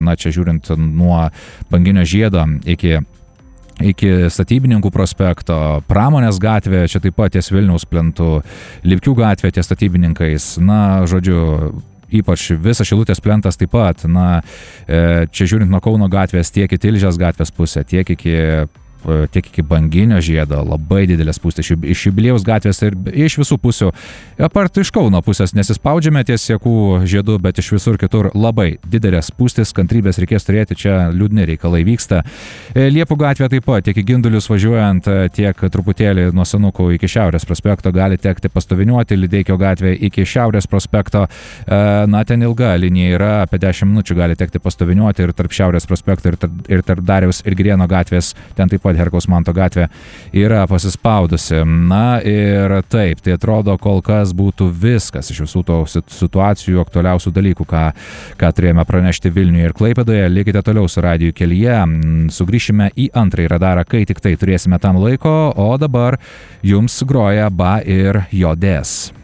na čia žiūrint nuo Banginio žiedo iki Statybininkų prospekto, Pramonės gatvė, čia taip pat ties Vilniaus plentu, Lipkių gatvė ties Statybininkais, na, žodžiu, ypač visas Šilutės plentas taip pat, na, čia žiūrint nuo Kauno gatvės tiek į Tilžės gatvės pusę, tiek iki Banginio žiedo, labai didelės spūstys iš Jubiliejaus gatvės ir iš visų pusių, apart iš Kauno pusės nesispaudžiame ties Jakų žiedu, bet iš visur kitur labai didelės spūstys, kantrybės reikės turėti, čia liūdni reikalai vyksta. Liepų gatvė taip pat, tiek į Gindulius važiuojant, tiek truputėlį nuo Senukų iki Šiaurės prospekto gali tekti pastoviniuoti, Lideikio gatvė iki Šiaurės prospekto, na ten ilga linija yra, apie 10 minučių gali tekti pastoviniuoti ir tarp Šiaurės prospekto ir tarp Dariaus ir Girėno gatvės, ten taip pat Herkaus Manto gatvė yra pasispaudusi. Na ir taip, tai atrodo kol kas būtų viskas iš visų to situacijų, aktualiausių dalykų, ką turėjome pranešti Vilniuje ir Klaipėdoje. Likite toliau su Radiju kelyje, sugrįšime į antrąjį radarą, kai tik tai turėsime tam laiko, o dabar jums groja Ba ir Jodės.